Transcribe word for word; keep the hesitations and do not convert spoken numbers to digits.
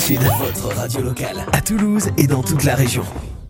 Sud, votre radio locale, à Toulouse et dans toute la région.